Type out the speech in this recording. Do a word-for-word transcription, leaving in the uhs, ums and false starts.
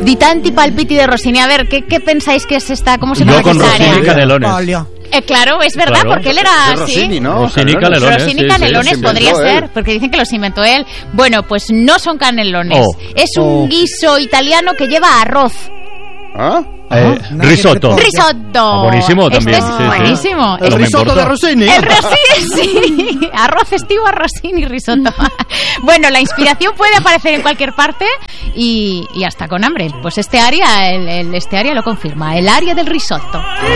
Di tanti palpiti de Rossini. A ver, ¿qué, qué pensáis que es esta? ¿Cómo se llama Yo con esta Rossini área? Canelones. Eh, claro, es verdad, Claro. porque él era Es así. Rossini, ¿no? Rossini Canelones. Rossini sí, Canelones sí. podría Los inventó ser, él. porque dicen que los inventó él. Bueno, pues no son canelones. Oh. Es un Oh. guiso italiano que lleva arroz. ¿Ah? Eh, Ajá. risotto. Risotto. Ah, buenísimo también, Este es sí, sí. buenísimo. El No me risotto importa. de Rossini. El Rossini, sí. Arroz estivo, Rossini, risotto. Bueno, la inspiración puede aparecer en cualquier parte y, y hasta con hambre. Pues este área, el, el- este área lo confirma. El área del risotto.